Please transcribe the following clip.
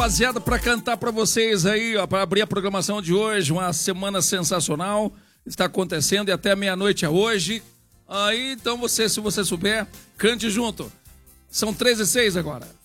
Rapaziada, para cantar para vocês aí, ó, para abrir a programação de hoje, uma semana sensacional está acontecendo e até meia-noite é hoje. Aí, então se você souber, cante junto. São 13h06 agora.